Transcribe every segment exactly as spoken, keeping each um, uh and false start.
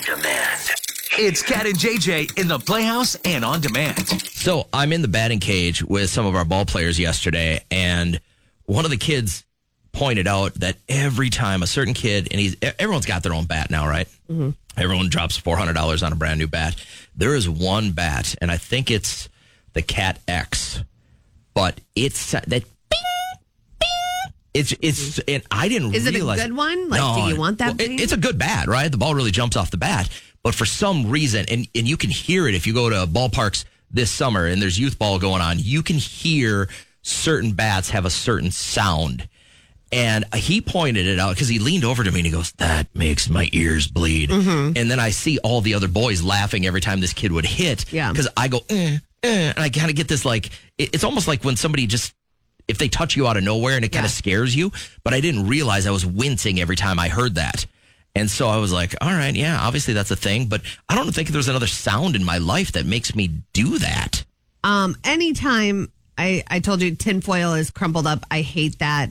demand. It's Cat and J J in the Playhouse and on demand. So I'm in the batting cage with some of our ball players yesterday, and one of the kids pointed out that every time a certain kid, and he's everyone's got their own bat now, right? Mm-hmm. Everyone drops four hundred dollars on a brand new bat. There is one bat, and I think it's the Cat X, but it's that bing, bing. It's it's and I didn't Is realize. Is it a good one? Like, no, do you want that? Well, it, it's a good bat, right? The ball really jumps off the bat, but for some reason, and and you can hear it if you go to ballparks this summer and there's youth ball going on. You can hear certain bats have a certain sound. And he pointed it out because he leaned over to me and he goes, "That makes my ears bleed." Mm-hmm. And then I see all the other boys laughing every time this kid would hit. Yeah. Because I go, eh, eh, and I kind of get this like, it, it's almost like when somebody just, if they touch you out of nowhere and it kind of yeah. scares you. But I didn't realize I was wincing every time I heard that. And so I was like, all right, yeah, obviously that's a thing. But I don't think there's another sound in my life that makes me do that. Um, anytime I, I told you tinfoil is crumpled up, I hate that.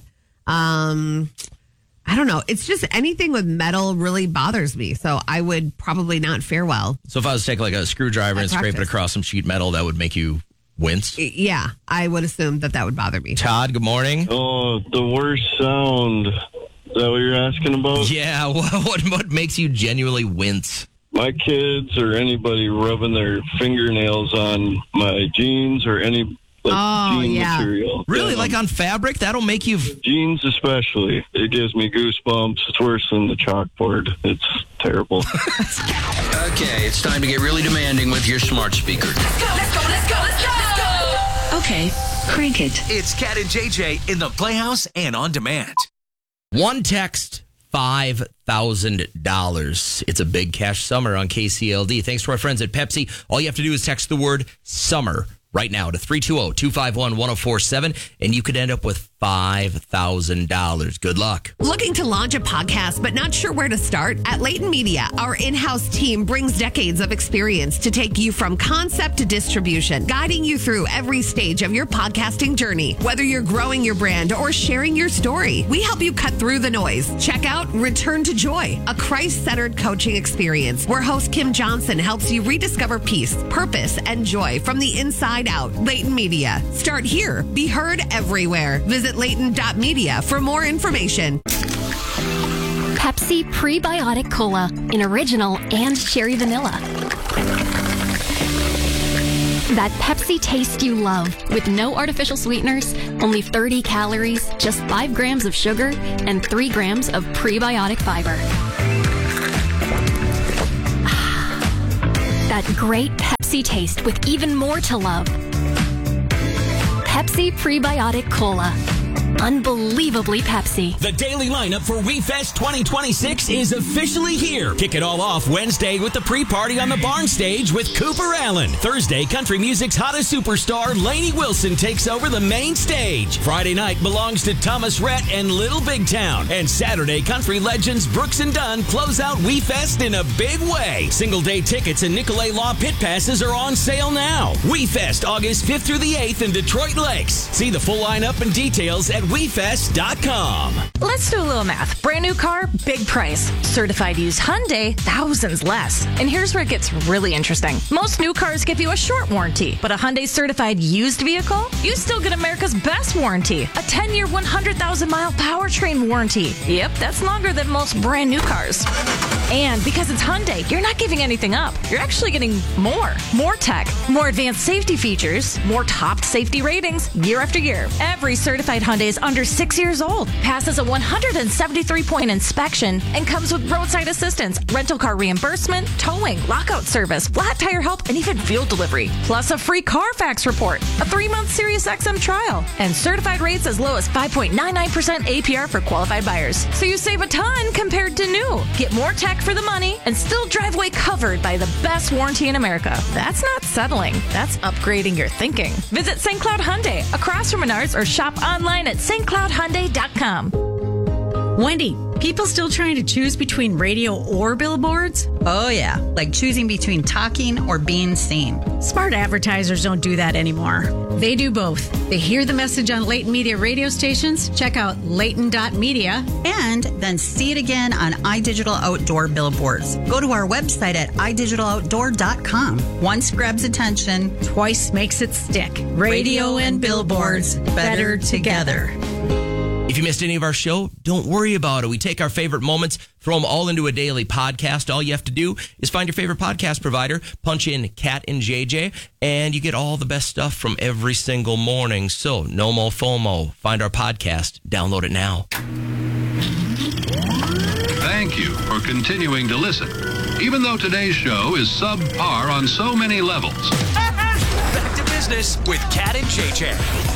Um, I don't know. It's just anything with metal really bothers me. So I would probably not fare well. So if I was to take like a screwdriver and scrape it across some sheet metal, that would make you wince? Yeah, I would assume that that would bother me. Todd, good morning. Oh, the worst sound. Is that what you're asking about? Yeah. What, what, what makes you genuinely wince? My kids or anybody rubbing their fingernails on my jeans or any like oh, jean yeah. material. Really? Yeah. Like on fabric? That'll make you... Jeans especially. It gives me goosebumps. It's worse than the chalkboard. It's terrible. Okay, it's time to get really demanding with your smart speaker. Let's go, let's go, let's go, let's go, let's go. Okay, crank it. It's Cat and J J in the Playhouse and on demand. One text, five thousand dollars. It's a big cash summer on K C L D. Thanks to our friends at Pepsi. All you have to do is text the word summer right now to three two zero, two five one, one zero four seven, and you could end up with five thousand dollars. Good luck. Looking to launch a podcast but not sure where to start? At Layton Media, our in-house team brings decades of experience to take you from concept to distribution, guiding you through every stage of your podcasting journey. Whether you're growing your brand or sharing your story, we help you cut through the noise. Check out Return to Joy, a Christ-centered coaching experience where host Kim Johnson helps you rediscover peace, purpose, and joy from the inside out. Layton Media. Start here. Be heard everywhere. Visit Layton dot media for more information. Pepsi Prebiotic Cola in original and cherry vanilla. That Pepsi taste you love with no artificial sweeteners, only thirty calories, just five grams of sugar, and three grams of prebiotic fiber. That great Pepsi taste with even more to love. Pepsi Prebiotic Cola. Unbelievably Pepsi. The daily lineup for WeFest twenty twenty-six is officially here. Kick it all off Wednesday with the pre-party on the barn stage with Cooper Allen. Thursday, country music's hottest superstar, Lainey Wilson, takes over the main stage. Friday night belongs to Thomas Rhett and Little Big Town. And Saturday, country legends Brooks and Dunn close out WeFest in a big way. Single day tickets and Nicolay Law pit passes are on sale now. WeFest August fifth through the eighth in Detroit Lakes. See the full lineup and details at we fest dot com. Let's do a little math. Brand new car, big price. Certified used Hyundai, thousands less. And here's where it gets really interesting. Most new cars give you a short warranty, but a Hyundai certified used vehicle, you still get America's best warranty. A ten-year, one hundred thousand mile powertrain warranty. Yep, that's longer than most brand new cars. And because it's Hyundai, you're not giving anything up. You're actually getting more. More tech, more advanced safety features, more top safety ratings year after year. Every certified Hyundai is under six years old, passes a one hundred seventy-three point inspection, and comes with roadside assistance, rental car reimbursement, towing, lockout service, flat tire help, and even fuel delivery. Plus a free Carfax report, a three-month Sirius X M trial, and certified rates as low as five point nine nine percent A P R for qualified buyers. So you save a ton compared to new. Get more tech for the money and still drive away covered by the best warranty in America. That's not settling. That's upgrading your thinking. Visit Saint Cloud Hyundai across from Menards or shop online at Saint Cloud Hyundai dot com. Wendy, People still trying to choose between radio or billboards? Oh, yeah, like choosing between talking or being seen. Smart advertisers don't do that anymore. They do both. They hear the message on Leighton Media radio stations, check out leighton dot media, and then see it again on iDigital Outdoor billboards. Go to our website at i digital outdoor dot com. Once grabs attention, twice makes it stick. Radio and billboards, better together. If you missed any of our show, don't worry about it. We take our favorite moments, throw them all into a daily podcast. All you have to do is find your favorite podcast provider, punch in Cat and J J, and you get all the best stuff from every single morning. So, no more FOMO. Find our podcast. Download it now. Thank you for continuing to listen, even though today's show is subpar on so many levels. Back to business with Cat and J J.